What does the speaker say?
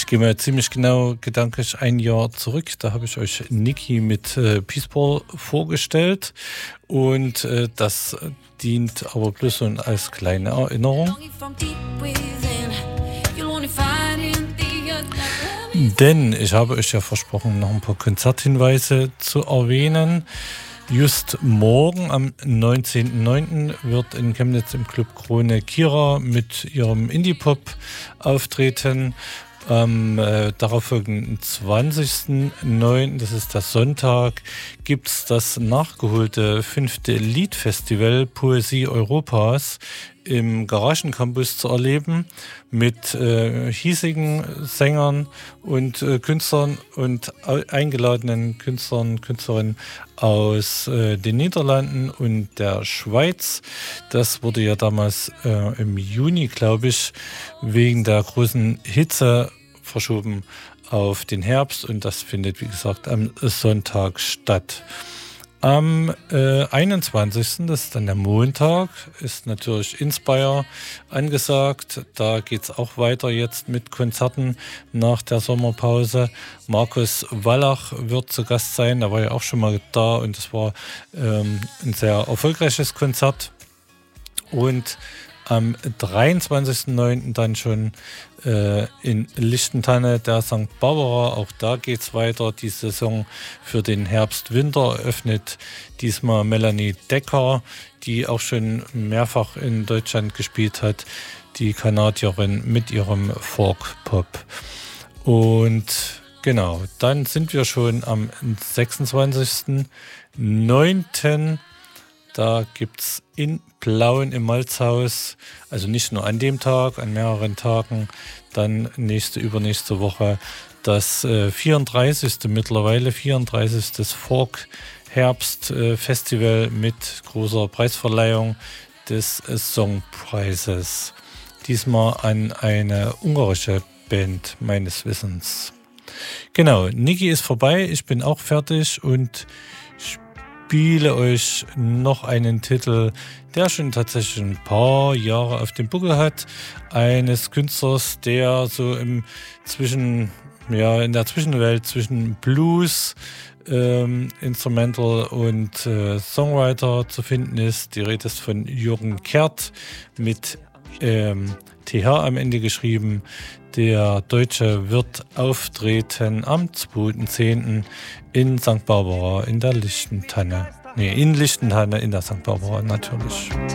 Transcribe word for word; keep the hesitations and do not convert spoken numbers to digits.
Ich gehe mal ziemlich genau gedanklich ein Jahr zurück. Da habe ich euch Niki mit äh, Peaceball vorgestellt. Und äh, das dient aber bloß so als kleine Erinnerung. Denn ich habe euch ja versprochen, noch ein paar Konzerthinweise zu erwähnen. Just morgen am neunzehnten neunten wird in Chemnitz im Club Krone Kira mit ihrem Indie-Pop auftreten. Am äh, darauffolgenden zwanzigsten neunten, das ist der Sonntag, gibt es das nachgeholte fünfte Liedfestival Poesie Europas im Garagencampus zu erleben mit äh, hiesigen Sängern und äh, Künstlern und eingeladenen Künstlern und Künstlerinnen aus äh, den Niederlanden und der Schweiz. Das wurde ja damals äh, im Juni, glaube ich, wegen der großen Hitze verschoben auf den Herbst und das findet, wie gesagt, am Sonntag statt. Am äh, einundzwanzigsten, das ist dann der Montag, ist natürlich Inspire angesagt. Da geht es auch weiter jetzt mit Konzerten nach der Sommerpause. Markus Wallach wird zu Gast sein, der war ja auch schon mal da und es war ähm, ein sehr erfolgreiches Konzert. Und am dreiundzwanzigsten neunten dann schon äh, in Lichtentanne der Sankt Barbara. Auch da geht's weiter. Die Saison für den Herbst-Winter eröffnet diesmal Melanie Decker, die auch schon mehrfach in Deutschland gespielt hat. Die Kanadierin mit ihrem Folk-Pop. Und genau, dann sind wir schon am sechsundzwanzigsten neunten Da gibt's in Plauen im Malzhaus, also nicht nur an dem Tag, an mehreren Tagen, dann nächste, übernächste Woche das äh, vierunddreißigste mittlerweile, vierunddreißigste Folk Herbst äh, Festival mit großer Preisverleihung des äh, Songpreises. Diesmal an eine ungarische Band meines Wissens. Genau, Niki ist vorbei, ich bin auch fertig und spiele euch noch einen Titel, der schon tatsächlich ein paar Jahre auf dem Buckel hat, eines Künstlers, der so im Zwischen, ja, in der Zwischenwelt zwischen Blues, ähm, Instrumental und äh, Songwriter zu finden ist. Die Rede ist von Jürgen Kert mit ähm, T H am Ende geschrieben. Der Deutsche wird auftreten am zweiten zehnten in Sankt Barbara in der Lichtentanne. Nee, in Lichtentanne in der Sankt Barbara natürlich.